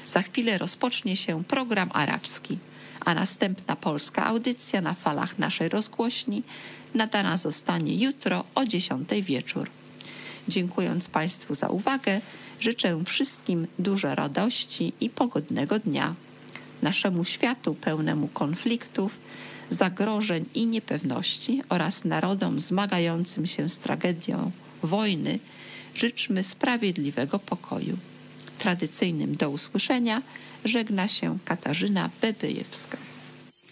Za chwilę rozpocznie się program arabski, a następna polska audycja na falach naszej rozgłośni nadana zostanie jutro o 10 wieczór. Dziękując Państwu za uwagę, życzę wszystkim dużo radości i pogodnego dnia. Naszemu światu pełnemu konfliktów, zagrożeń i niepewności oraz narodom zmagającym się z tragedią wojny życzmy sprawiedliwego pokoju. Tradycyjnym do usłyszenia żegna się Katarzyna Bebyjewska.